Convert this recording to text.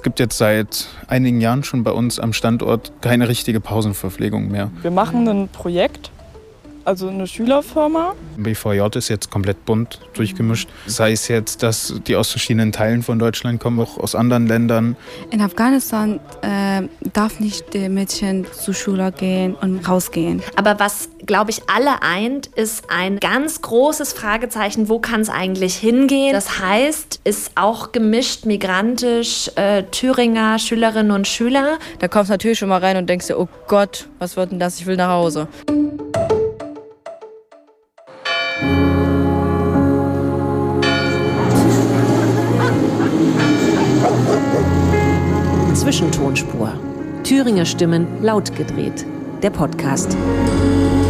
Es gibt jetzt seit einigen Jahren schon bei uns am Standort keine richtige Pausenverpflegung mehr. Wir machen ein Projekt, also eine Schülerfirma. BVJ ist jetzt komplett bunt durchgemischt. Sei es jetzt, dass die aus verschiedenen Teilen von Deutschland kommen, auch aus anderen Ländern. In Afghanistan darf nicht die Mädchen zur Schule gehen und rausgehen. Aber was, glaube ich, alle eint, ist ein ganz großes Fragezeichen, wo kann es eigentlich hingehen? Das heißt, ist auch gemischt migrantisch Thüringer Schülerinnen und Schüler. Da kommst du natürlich schon mal rein und denkst dir, oh Gott, was wird denn das? Ich will nach Hause. Zwischentonspur. Thüringer Stimmen laut gedreht. Der Podcast.